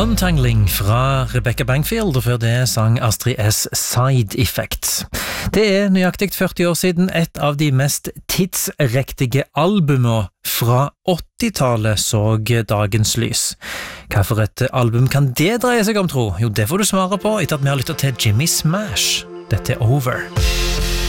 Untangling fra Rebecca Bankfield, og før det sang Astrid S. Side Effects. Det nøyaktig 40 år siden et av de mest tidsrektige albumene fra 80-tallet så dagens lys. Hva for et album kan det dreie seg om, tro? Jo, det får du svare på etter at vi har lyttet til Jimmy Smash. Dette Over.